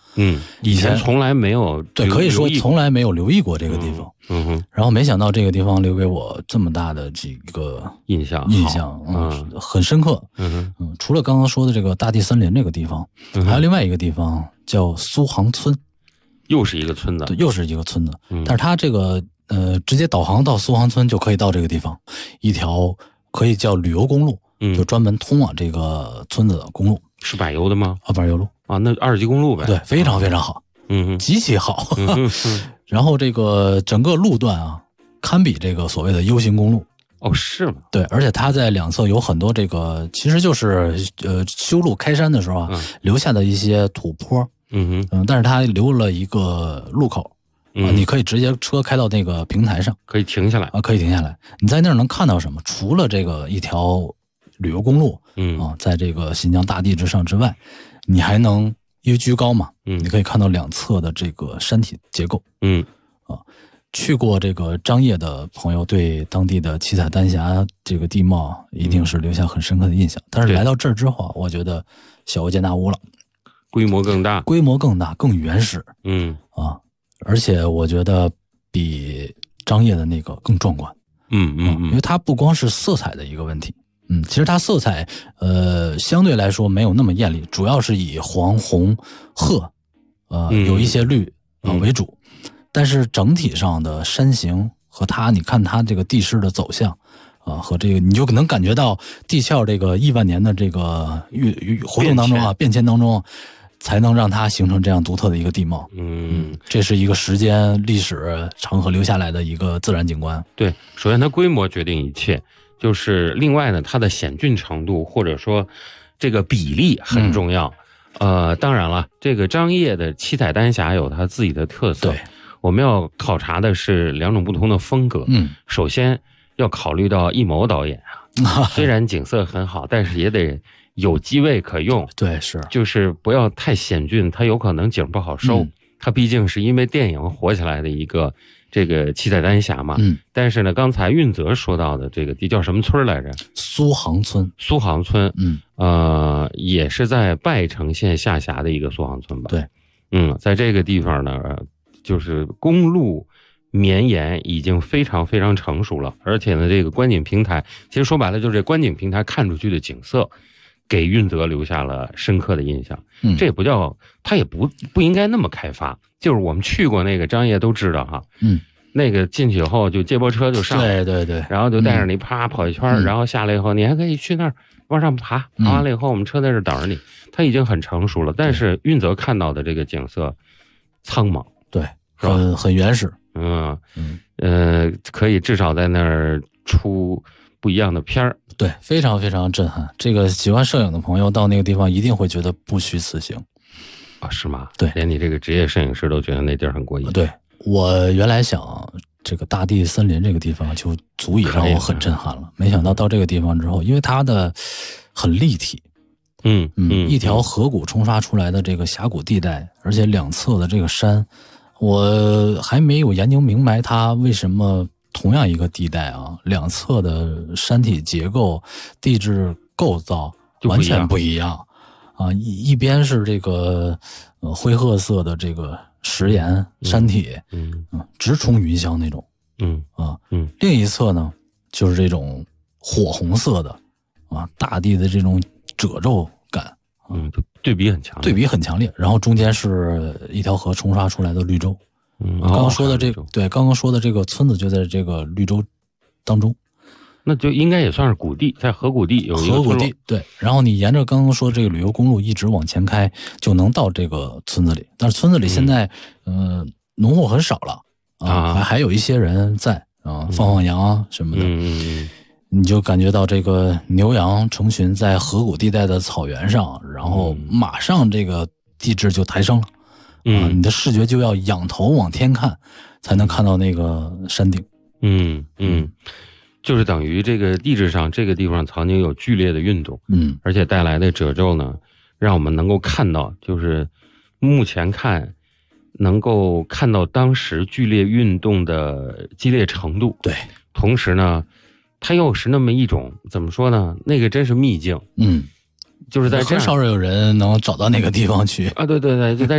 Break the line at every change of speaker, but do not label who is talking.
以前从来没有，
对，可以说从来没有留意过这个地方。然后没想到这个地方留给我这么大的几个印象，很深刻。除了刚刚说的这个大地森林这个地方，还有另外一个地方叫苏杭村，
又是一个村子，
对，又是一个村子。但是它这个直接导航到苏杭村就可以到这个地方，一条可以叫旅游公路，就专门通往这个村子的公路。
是柏油的吗？
柏油路
啊，那2级公路呗。
对，非常非常好，极其好。然后这个整个路段啊，堪比这个所谓的 U 型公路。
哦，是吗？
对，而且它在两侧有很多这个，其实就是修路开山的时候啊，留下的一些土坡。但是它留了一个路口。你可以直接车开到那个平台上，
可以停下来
啊，可以停下来。你在那儿能看到什么？除了这个一条旅游公路，在这个新疆大地之上之外，你还能因为居高嘛，你可以看到两侧的这个山体结构。去过这个张掖的朋友对当地的七彩丹霞这个地貌一定是留下很深刻的印象。但是来到这儿之后，我觉得小巫见大巫了，
规模更大，
更原始。而且我觉得比张掖的那个更壮观。因为它不光是色彩的一个问题。其实它色彩相对来说没有那么艳丽，主要是以黄红褐有一些绿为主。但是整体上的山形和你看它这个地势的走向和这个你就能感觉到地壳这个亿万年的这个活动当中变迁当中，才能让它形成这样独特的一个地貌。这是一个时间历史长河留下来的一个自然景观。
对，首先它规模决定一切，就是另外呢，它的险峻程度或者说这个比例很重要。当然了，这个张掖的七彩丹霞有它自己的特色。对，我们要考察的是两种不同的风格。首先要考虑到艺谋导演虽然景色很好，但是也得有机位可用。
对，是，
就是不要太险峻，它有可能景不好收。它毕竟是因为电影火起来的一个这个七彩丹霞嘛。但是呢，刚才运泽说到的这个地叫什么村来着？
苏杭村。
也是在拜城县下辖的一个苏杭村吧？
对。
在这个地方呢，就是公路绵延已经非常非常成熟了，而且呢，这个观景平台，其实说白了就是这观景平台看出去的景色，给运泽留下了深刻的印象。这也不叫，它也不应该那么开发。就是我们去过那个张掖都知道哈。那个进去以后就接驳车就上，
对，
然后就带着你啪跑一圈，然后下来以后你还可以去那儿往上爬，爬完了以后我们车在这等着你。它已经很成熟了，但是运泽看到的这个景色苍茫，
对，很原始。
可以至少在那儿出不一样的片儿。
对，非常非常震撼。这个喜欢摄影的朋友到那个地方一定会觉得不虚此行。
是吗？
对，
连你这个职业摄影师都觉得那地儿很过瘾。
对，我原来想这个大地森林这个地方就足以让我很震撼了，没想到到这个地方之后，因为它的很立体。一条河谷冲刷出来的这个峡谷地带，而且两侧的这个山，我还没有研究明白它为什么同样一个地带两侧的山体结构、地质构造完全不一样一边是这个灰褐色的这个石岩山体，直冲云霄那种，另一侧呢就是这种火红色的大地的这种褶皱感，
对比很强烈，
然后中间是一条河冲刷出来的绿洲。刚刚说的这个村子就在这个绿洲当中。
那就应该也算是谷地，在河谷地有一个
河谷地，对。然后你沿着刚刚说这个旅游公路一直往前开，就能到这个村子里。但是村子里现在农户很少了还有一些人在放羊什么的。你就感觉到这个牛羊成群在河谷地带的草原上，然后马上这个地质就抬升了。你的视觉就要仰头往天看，才能看到那个山顶。
就是等于这个地质上这个地方曾经有剧烈的运动，而且带来的褶皱呢，让我们能够看到，就是目前看能够看到当时剧烈运动的激烈程度。
对，
同时呢，它又是那么一种怎么说呢？那个真是秘境，就是在
很少有人能找到那个地方去
对，就在